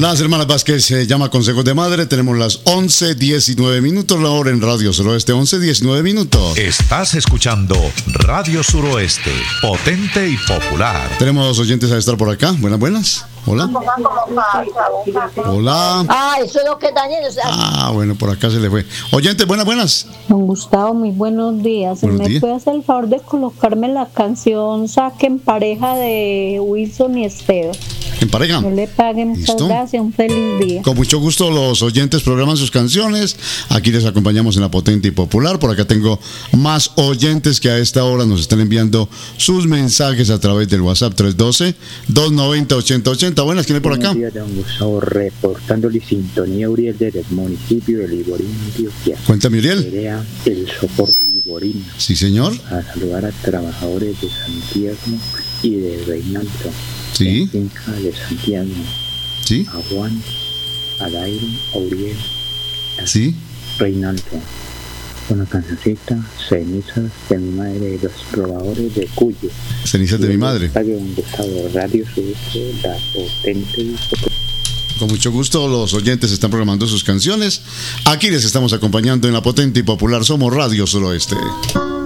Las hermanas Vázquez se llama Consejos de Madre. Tenemos las 11:19 minutos, la hora en Radio Suroeste, 11:19 minutos. Estás escuchando Radio Suroeste, potente y popular. Tenemos oyentes a estar por acá. Buenas. Hola. Hola. Ah, eso es lo que Daniel. O sea, bueno, por acá se le fue. Oyentes, buenas. Don Gustavo, muy buenos días. Buenos ¿Me días. puede hacer el favor de colocarme la canción Saquen Pareja de Wilson y Esteban? En pareja. No le paguen, muchas ¿Listo? gracias, un feliz día. Con mucho gusto los oyentes programan sus canciones. Aquí les acompañamos en la potente y popular. Por acá tengo más oyentes que a esta hora nos están enviando sus mensajes a través del WhatsApp 312-290-8080. Buenas, ¿quién hay por acá? Buenos días, don Gustavo, reportándole sintonía Uriel desde el municipio de Liborín, Antioquia. Cuéntame, Uriel. Quería el Socorro Liborín Sí, señor. a saludar a trabajadores de Santiago y de Reinaldo. Sí. Finca de Santiago. Sí. A Juan, a Dairo, a Uriel, a Sí. Reinaldo. Una cancioncita, cenizas de mi madre, los probadores de Cuyo. Cenizas de mi madre. Pague un Gustavo, Radio Suroeste, la potente y popular. Con mucho gusto los oyentes están programando sus canciones. Aquí les estamos acompañando en la potente y popular. Somos Radio Suroeste.